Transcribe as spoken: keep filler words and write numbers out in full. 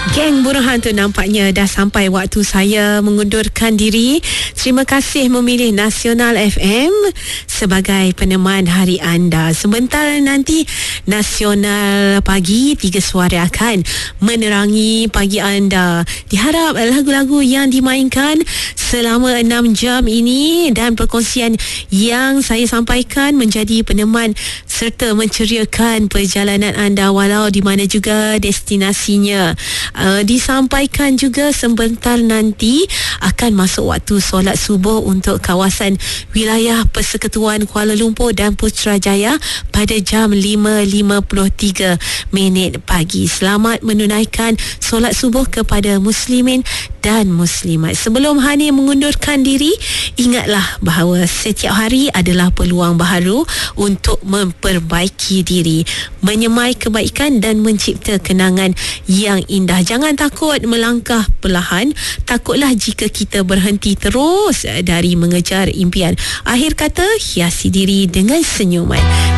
Geng Buruhan tu nampaknya dah sampai waktu saya mengundurkan diri. Terima kasih memilih Nasional F M sebagai peneman hari anda. Sebentar nanti Nasional Pagi Tiga Suara akan menerangi pagi anda. Diharap lagu-lagu yang dimainkan selama enam jam ini dan perkongsian yang saya sampaikan menjadi peneman serta menceriakan perjalanan anda walau di mana juga destinasinya. Uh, disampaikan juga sebentar nanti akan masuk waktu solat subuh untuk kawasan wilayah Persekutuan Kuala Lumpur dan Putrajaya pada jam lima lima puluh tiga minit pagi. Selamat menunaikan solat subuh kepada muslimin dan muslimat. Sebelum Hani mengundurkan diri, ingatlah bahawa setiap hari adalah peluang baharu untuk memperbaiki diri, menyemai kebaikan dan mencipta kenangan yang indah. Jangan takut melangkah perlahan. Takutlah jika kita berhenti terus dari mengejar impian. Akhir kata, hiasi diri dengan senyuman.